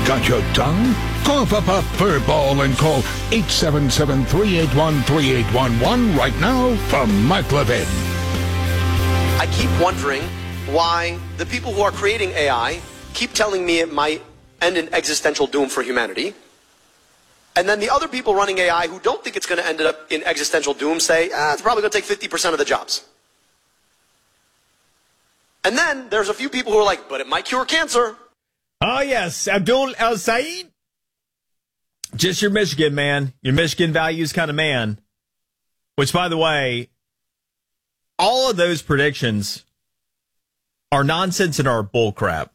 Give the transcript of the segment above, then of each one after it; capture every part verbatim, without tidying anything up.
Got your tongue? Cough up a fur ball and call eight seven seven, three eight one, three eight one one right now for Mark Levin. I keep wondering why the people who are creating A I keep telling me it might end in existential doom for humanity. And then the other people running A I who don't think it's going to end up in existential doom say, ah, it's probably going to take fifty percent of the jobs. And then there's a few people who are like, but it might cure cancer. Oh, yes. Abdul El-Sayed. Just your Michigan man. Your Michigan values kind of man. Which, by the way, all of those predictions are nonsense and are bullcrap.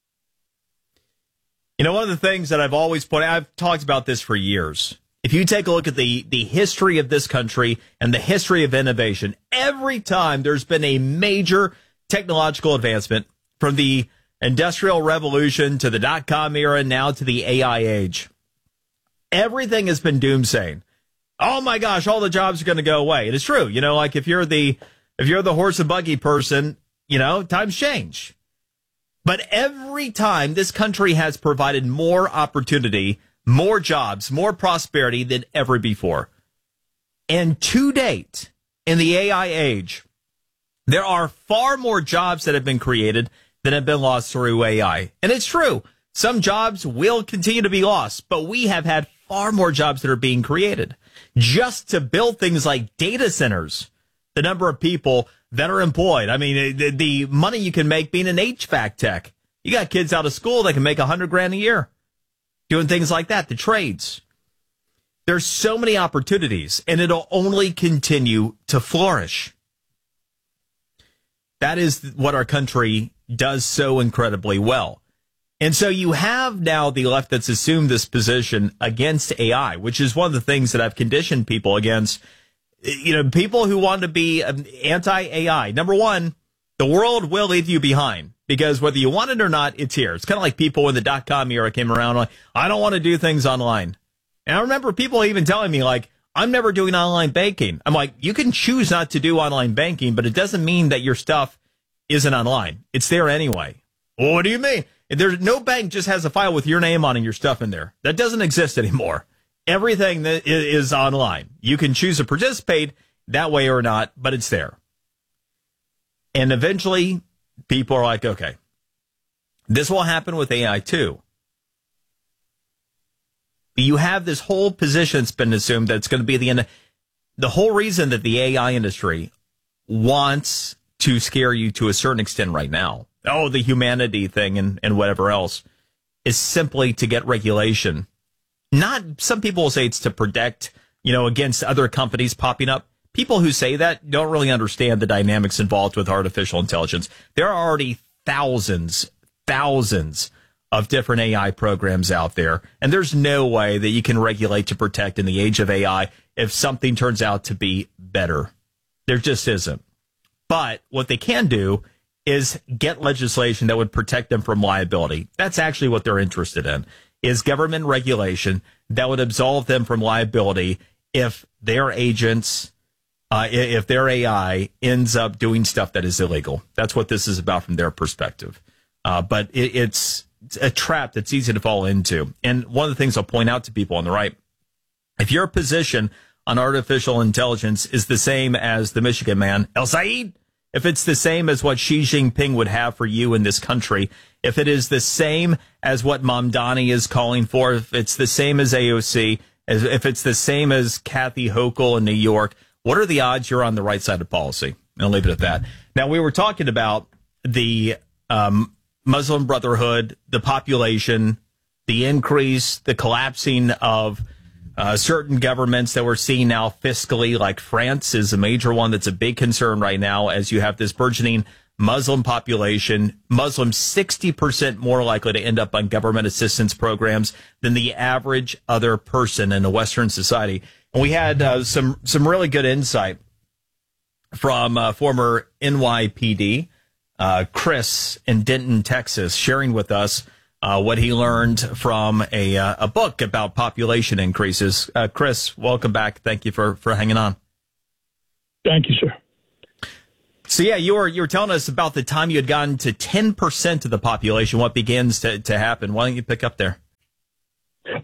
You know, one of the things that I've always pointed out, I've talked about this for years. If you take a look at the, the history of this country and the history of innovation, every time there's been a major technological advancement, from the Industrial Revolution to the dot-com era, now to the A I age, everything has been doomsaying. Oh my gosh, all the jobs are going to go away. It is true. You know, like if you're the if you're the horse and buggy person, you know, times change. But every time this country has provided more opportunity, more jobs, more prosperity than ever before. And to date, in the A I age, there are far more jobs that have been created than have been lost through A I. And it's true. Some jobs will continue to be lost, but we have had far more jobs that are being created. Just to build things like data centers, the number of people that are employed. I mean, the, the money you can make being an H V A C tech. You got kids out of school that can make a hundred grand a year doing things like that, the trades. There's so many opportunities, and it'll only continue to flourish. That is what our country does so incredibly well. And so you have now the left that's assumed this position against A I, which is one of the things that I've conditioned people against. You know, people who want to be anti-A I. Number one, the world will leave you behind, because whether you want it or not, it's here. It's kind of like people when the dot-com era came around, like, I don't want to do things online. And I remember people even telling me, like, I'm never doing online banking. I'm like, you can choose not to do online banking, but it doesn't mean that your stuff isn't online. It's there anyway. Well, what do you mean? There's no bank just has a file with your name on and your stuff in there. That doesn't exist anymore. Everything that is online. You can choose to participate that way or not, but it's there. And eventually, people are like, okay, this will happen with A I too. You have this whole position that's been assumed that it's going to be the end. The whole reason that the A I industry wants to scare you to a certain extent right now, oh, the humanity thing and, and whatever else, is simply to get regulation. Not, some people will say it's to protect, you know, against other companies popping up. People who say that don't really understand the dynamics involved with artificial intelligence. There are already thousands, thousands of different A I programs out there, and there's no way that you can regulate to protect in the age of A I if something turns out to be better. There just isn't. But what they can do is get legislation that would protect them from liability. That's actually what they're interested in, is government regulation that would absolve them from liability if their agents, uh, if their A I ends up doing stuff that is illegal. That's what this is about from their perspective. Uh, but it, it's, it's a trap that's easy to fall into. And one of the things I'll point out to people on the right, if your position on artificial intelligence is the same as the Michigan man, El-Sayed, if it's the same as what Xi Jinping would have for you in this country, if it is the same as what Mamdani is calling for, if it's the same as A O C, as if it's the same as Kathy Hochul in New York, what are the odds you're on the right side of policy? I'll leave it at that. Now, we were talking about the um, Muslim Brotherhood, the population, the increase, the collapsing of Uh, certain governments that we're seeing now fiscally, like France is a major one that's a big concern right now, as you have this burgeoning Muslim population, Muslims sixty percent more likely to end up on government assistance programs than the average other person in a Western society. And we had uh, some, some really good insight from uh, former N Y P D, uh, Chris in Denton, Texas, sharing with us Uh, what he learned from a uh, a book about population increases. Uh, Chris, welcome back. Thank you for, for hanging on. Thank you, sir. So, yeah, you were you were telling us about the time you had gotten to ten percent of the population, what begins to, to happen. Why don't you pick up there?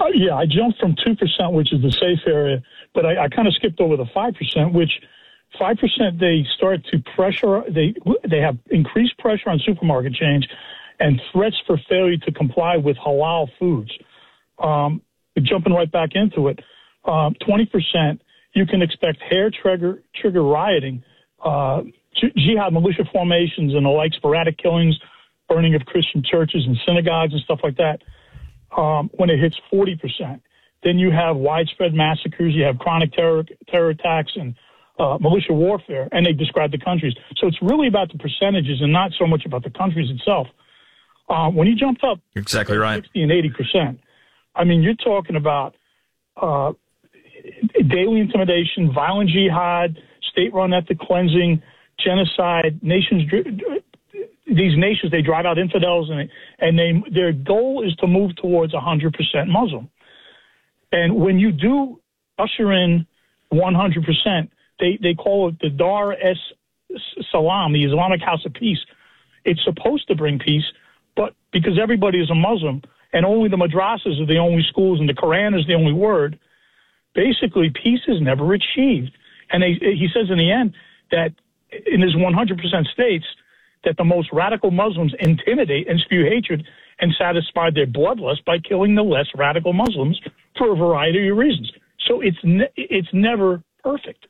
Uh, yeah, I jumped from two percent, which is the safe area, but I, I kind of skipped over the five percent, which five percent they start to pressure, they they have increased pressure on supermarket chains and threats for failure to comply with halal foods. Um, jumping right back into it, um, twenty percent, you can expect hair trigger, trigger rioting, uh, jihad militia formations and the like, sporadic killings, burning of Christian churches and synagogues and stuff like that. Um, when it hits forty percent, then you have widespread massacres, you have chronic terror, terror attacks and uh, militia warfare, and they describe the countries. So it's really about the percentages and not so much about the countries itself. Uh, when you jumped up You're exactly right. sixty and eighty percent, I mean, you're talking about uh, daily intimidation, violent jihad, state-run ethnic cleansing, genocide, nations. These nations, they drive out infidels, and and they their goal is to move towards one hundred percent Muslim. And when you do usher in one hundred percent, they, they call it the Dar es Salaam, the Islamic House of Peace. It's supposed to bring peace, but because everybody is a Muslim and only the madrasas are the only schools and the Quran is the only word, basically peace is never achieved. And they, he says in the end that in his one hundred percent states, that the most radical Muslims intimidate and spew hatred and satisfy their bloodlust by killing the less radical Muslims for a variety of reasons. So it's ne- it's never perfect.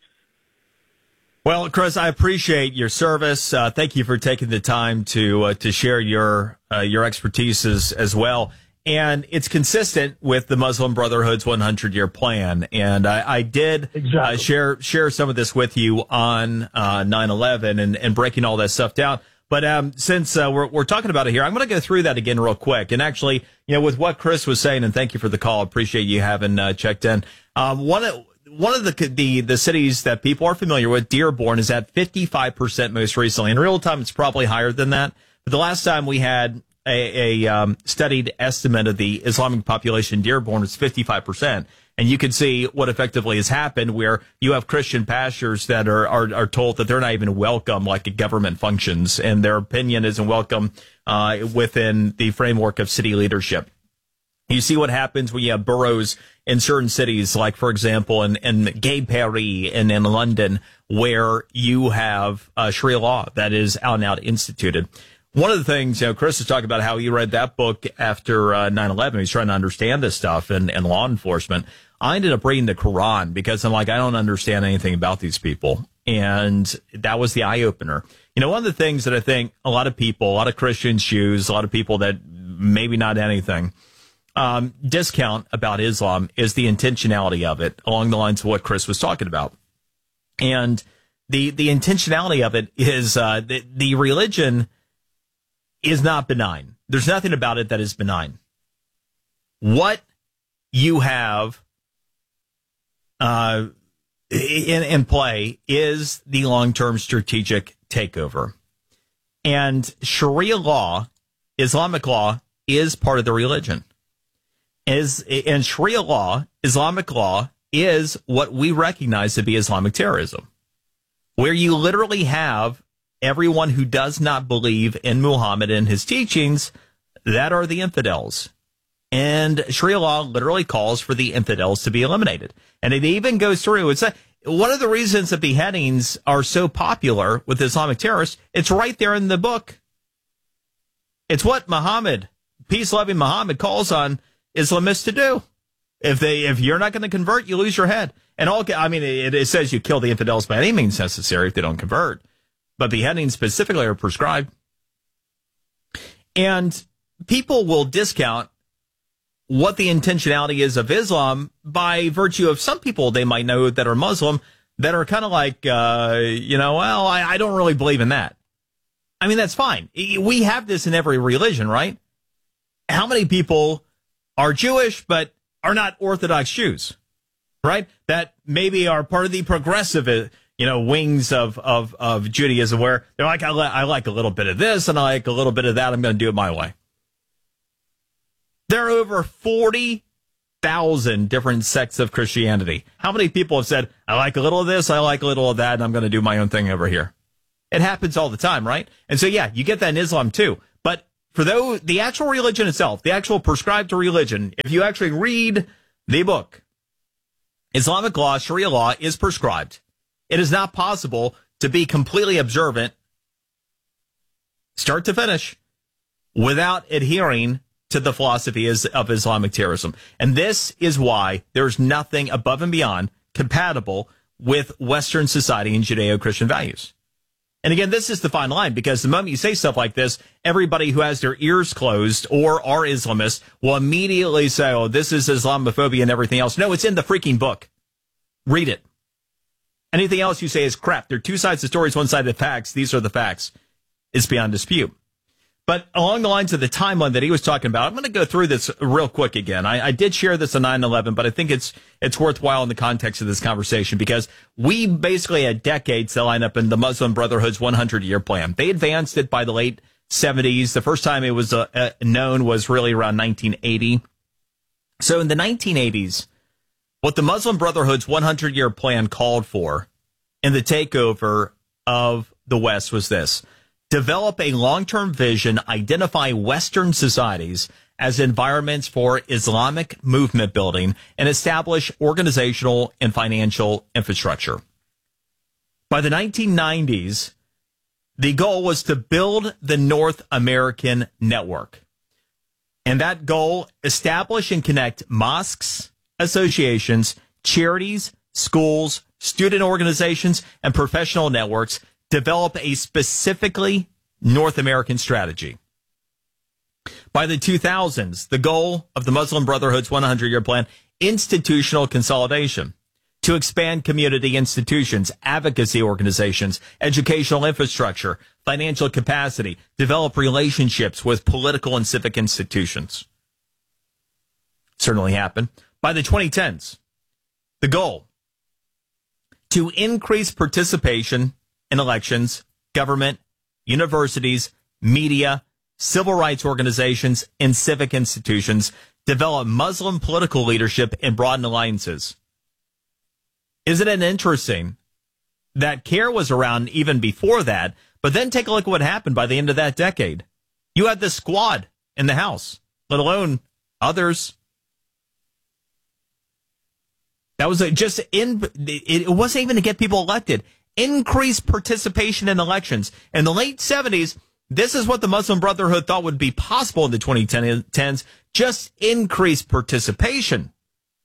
Well, Chris, I appreciate your service. Uh, thank you for taking the time to uh, to share your uh, your expertise as, as well. And it's consistent with the Muslim Brotherhood's hundred year plan. And I, I did exactly. uh, share share some of this with you on uh, nine eleven and, and breaking all that stuff down. But um, since uh, we're, we're talking about it here, I'm going to go through that again real quick. And actually, you know, with what Chris was saying, and thank you for the call. Appreciate you having uh, checked in. Um, one of one of the, the the cities that people are familiar with, Dearborn, is at fifty-five percent most recently. In real time, it's probably higher than that. But the last time we had a, a um, studied estimate of the Islamic population in Dearborn was fifty-five percent. And you can see what effectively has happened, where you have Christian pastors that are, are, are told that they're not even welcome like government functions, and their opinion isn't welcome uh, within the framework of city leadership. You see what happens when you have boroughs in certain cities, like, for example, in, in Gay Paris and in London, where you have uh, Sharia law that is out and out instituted. One of the things, you know, Chris was talking about how he read that book after uh, nine eleven. He's trying to understand this stuff and, and law enforcement. I ended up reading the Quran because I'm like, I don't understand anything about these people. And that was the eye opener. You know, one of the things that I think a lot of people, a lot of Christians choose, a lot of people that maybe not anything, um, discount about Islam is the intentionality of it, along the lines of what Chris was talking about. And the, the intentionality of it is uh, the, the religion is not benign. There's nothing about it that is benign. What you have uh, in, in play is the long-term strategic takeover. And Sharia law, Islamic law, is part of the religion. Is and Sharia law, Islamic law, is what we recognize to be Islamic terrorism, where you literally have everyone who does not believe in Muhammad and his teachings, that are the infidels. And Sharia law literally calls for the infidels to be eliminated. And it even goes through. It's a, one of the reasons that beheadings are so popular with Islamic terrorists, it's right there in the book. It's what Muhammad, peace-loving Muhammad, calls on Islamists to do. If they, if you're not going to convert, you lose your head. And all, I mean, it, it says you kill the infidels by any means necessary if they don't convert. But beheadings specifically are prescribed. And people will discount what the intentionality is of Islam by virtue of some people they might know that are Muslim that are kind of like, uh, you know, well, I, I don't really believe in that. I mean, that's fine. We have this in every religion, right? How many people are Jewish but are not Orthodox Jews, right? That maybe are part of the progressive, you know, wings of, of, of Judaism, where they're like, I, li- I like a little bit of this and I like a little bit of that. I'm going to do it my way. There are over forty thousand different sects of Christianity. How many people have said, I like a little of this, I like a little of that, and I'm going to do my own thing over here? It happens all the time, right? And so, yeah, you get that in Islam too. But for those, the actual religion itself, the actual prescribed religion, if you actually read the book, Islamic law, Sharia law, is prescribed. It is not possible to be completely observant, start to finish, without adhering to the philosophy of Islamic terrorism. And this is why there's nothing above and beyond compatible with Western society and Judeo-Christian values. And again, this is the fine line, because the moment you say stuff like this, everybody who has their ears closed or are Islamists will immediately say, oh, this is Islamophobia and everything else. No, it's in the freaking book. Read it. Anything else you say is crap. There are two sides of stories, one side of the facts. These are the facts. It's beyond dispute. But along the lines of the timeline that he was talking about, I'm going to go through this real quick again. I, I did share this on nine eleven, but I think it's it's worthwhile in the context of this conversation, because we basically had decades to line up in the Muslim Brotherhood's one hundred year plan. They advanced it by the late seventies. The first time it was uh, uh, known was really around nineteen eighty. So in the nineteen eighties, what the Muslim Brotherhood's one hundred year plan called for in the takeover of the West was this: develop a long-term vision, identify Western societies as environments for Islamic movement building, and establish organizational and financial infrastructure. By the nineteen nineties, the goal was to build the North American network. And that goal, establish and connect mosques, associations, charities, schools, student organizations, and professional networks, develop a specifically North American strategy. By the two thousands, the goal of the Muslim Brotherhood's one hundred year plan, institutional consolidation, to expand community institutions, advocacy organizations, educational infrastructure, financial capacity, develop relationships with political and civic institutions. Certainly happened. By the twenty tens, the goal, to increase participation in elections, government, universities, media, civil rights organizations, and civic institutions, develop Muslim political leadership and broaden alliances. Isn't it interesting that CARE was around even before that, but then take a look at what happened by the end of that decade. You had this squad in the House, let alone others. That was a, just in, it wasn't even to get people elected. Increased participation in elections. In the late seventies, this is what the Muslim Brotherhood thought would be possible in the twenty tens, just increased participation.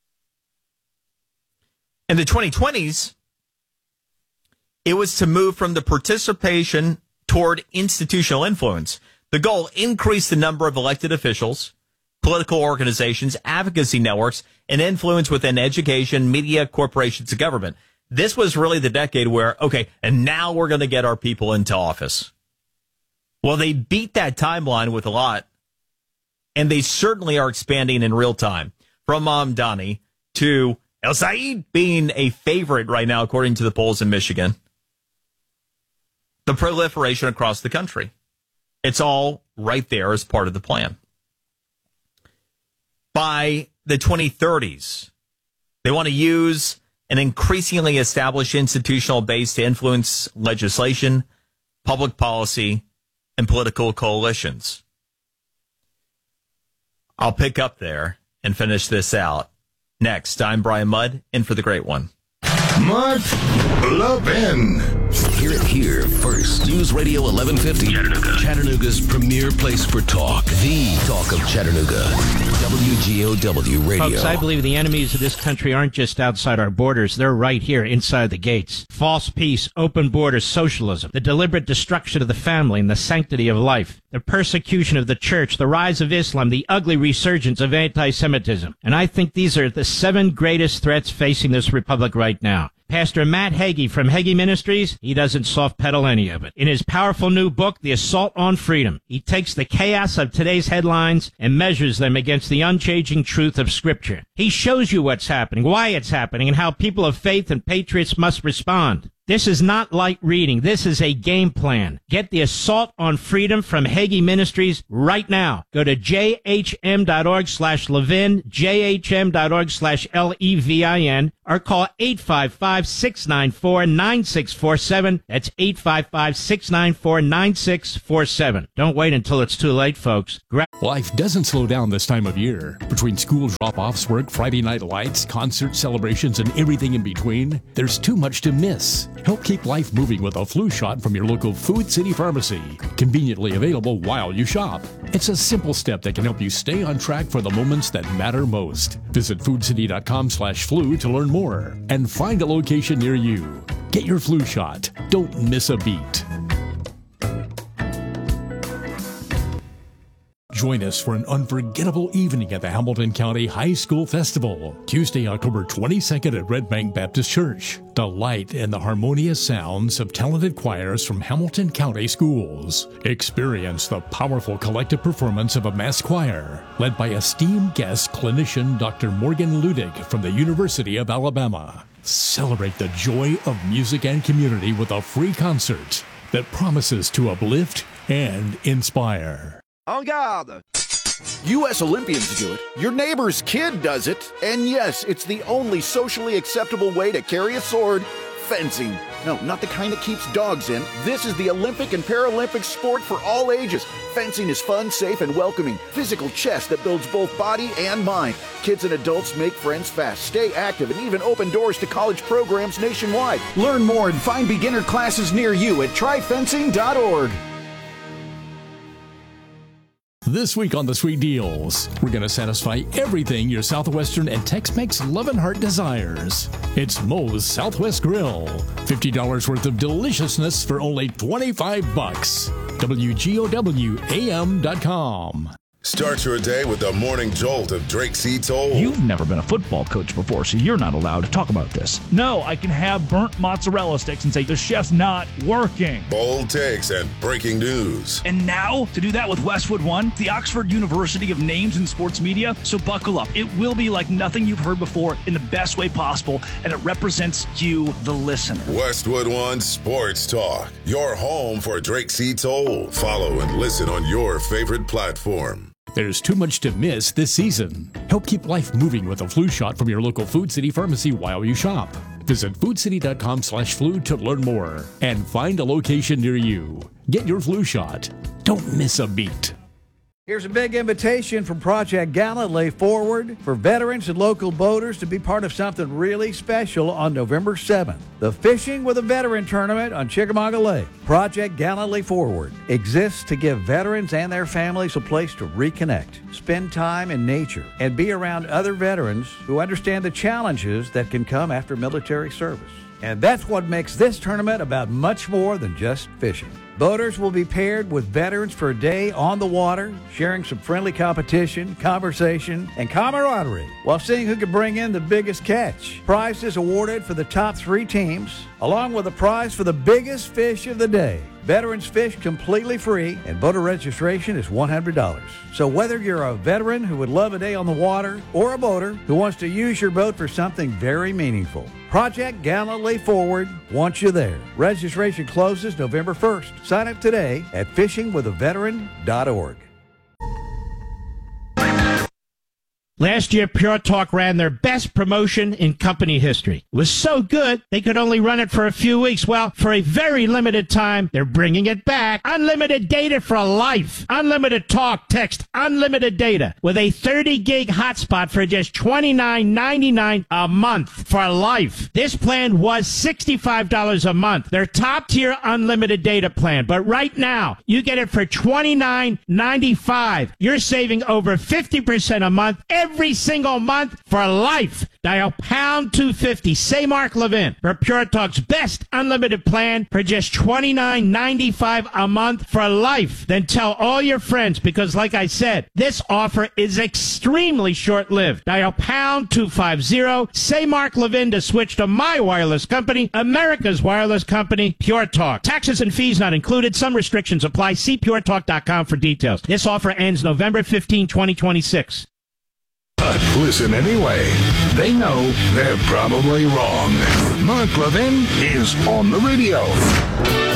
In the twenty twenties, it was to move from the participation toward institutional influence. The goal, increase the number of elected officials, political organizations, advocacy networks, and influence within education, media, corporations, and government. This was really the decade where, okay, and now we're going to get our people into office. Well, they beat that timeline with a lot, and they certainly are expanding in real time. From Mamdani to El Said being a favorite right now, according to the polls in Michigan. The proliferation across the country. It's all right there as part of the plan. By the twenty thirties, they want to use an increasingly established institutional base to influence legislation, public policy, and political coalitions. I'll pick up there and finish this out. Next, I'm Brian Mudd, in for the great one. Mudd Levin. Hear it here first. News Radio eleven fifty. Chattanooga. Chattanooga's premier place for talk. The talk of Chattanooga. W G O W Radio. Folks, I believe the enemies of this country aren't just outside our borders. They're right here inside the gates. False peace, open borders, socialism, the deliberate destruction of the family and the sanctity of life, the persecution of the church, the rise of Islam, the ugly resurgence of anti-Semitism. And I think these are the seven greatest threats facing this republic right now. Pastor Matt Hagee from Hagee Ministries, he doesn't soft pedal any of it. In his powerful new book, The Assault on Freedom, he takes the chaos of today's headlines and measures them against the unchanging truth of Scripture. He shows you what's happening, why it's happening, and how people of faith and patriots must respond. This is not light reading. This is a game plan. Get the Assault on Freedom from Hagee Ministries right now. Go to jhm.org slash Levin, jhm.org slash L E V I N, or call eight five five, six nine four, nine six four seven. That's eight five five, six nine four, nine six four seven. Don't wait until it's too late, folks. Gra- Life doesn't slow down this time of year. Between school drop-offs, work, Friday night lights, concert celebrations, and everything in between, there's too much to miss. Help keep life moving with a flu shot from your local Food City Pharmacy. Conveniently available while you shop. It's a simple step that can help you stay on track for the moments that matter most. Visit foodcity.com slash flu to learn more and find a location near you. Get your flu shot. Don't miss a beat. Join us for an unforgettable evening at the Hamilton County High School Festival, Tuesday, October twenty-second at Red Bank Baptist Church. Delight in the harmonious sounds of talented choirs from Hamilton County schools. Experience the powerful collective performance of a mass choir, led by esteemed guest clinician Doctor Morgan Ludig from the University of Alabama. Celebrate the joy of music and community with a free concert that promises to uplift and inspire. En garde! U S Olympians do it. Your neighbor's kid does it. And yes, it's the only socially acceptable way to carry a sword. Fencing. No, not the kind that keeps dogs in. This is the Olympic and Paralympic sport for all ages. Fencing is fun, safe, and welcoming. Physical chess that builds both body and mind. Kids and adults make friends fast, stay active, and even open doors to college programs nationwide. Learn more and find beginner classes near you at try fencing dot org. This week on the Sweet Deals, we're going to satisfy everything your Southwestern and Tex-Mex love and heart desires. It's Moe's Southwest Grill. fifty dollars worth of deliciousness for only twenty-five bucks. W G O W A M dot com. Start your day with the morning jolt of Drake C. Toll. You've never been a football coach before, so you're not allowed to talk about this. No, I can have burnt mozzarella sticks and say the chef's not working. Bold takes and breaking news. And now, to do that with Westwood One, the Oxford University of Names in Sports Media. So buckle up. It will be like nothing you've heard before in the best way possible, and it represents you, the listener. Westwood One Sports Talk, your home for Drake C. Toll. Follow and listen on your favorite platform. There's too much to miss this season. Help keep life moving with a flu shot from your local Food City Pharmacy while you shop. Visit foodcity.com slash flu to learn more and find a location near you. Get your flu shot. Don't miss a beat. Here's a big invitation from Project Galilee Forward for veterans and local boaters to be part of something really special on November seventh. The Fishing with a Veteran Tournament on Chickamauga Lake. Project Galilee Forward exists to give veterans and their families a place to reconnect, spend time in nature, and be around other veterans who understand the challenges that can come after military service. And that's what makes this tournament about much more than just fishing. Boaters will be paired with veterans for a day on the water, sharing some friendly competition, conversation, and camaraderie while seeing who can bring in the biggest catch. Prizes awarded for the top three teams, along with a prize for the biggest fish of the day. Veterans fish completely free, and boater registration is one hundred dollars. So whether you're a veteran who would love a day on the water or a boater who wants to use your boat for something very meaningful, Project Galilee Forward wants you there. Registration closes November first. Sign up today at fishing with a veteran dot org. Last year, Pure Talk ran their best promotion in company history. It was so good, they could only run it for a few weeks. Well, for a very limited time, they're bringing it back. Unlimited data for life. Unlimited talk, text, unlimited data with a thirty gig hotspot for just twenty-nine ninety-nine a month for life. This plan was sixty-five dollars a month, their top-tier unlimited data plan. But right now, you get it for twenty-nine ninety-five. You're saving over fifty percent a month every single month for life. Dial pound two fifty. Say Mark Levin for Pure Talk's best unlimited plan for just twenty-nine ninety-five a month for life. Then tell all your friends, because like I said, this offer is extremely short-lived. Dial pound two fifty. Say Mark Levin to switch to my wireless company, America's wireless company, Pure Talk. Taxes and fees not included. Some restrictions apply. See pure talk dot com for details. This offer ends November fifteenth, twenty twenty-six. But listen anyway. They know they're probably wrong. Mark Levin is on the radio.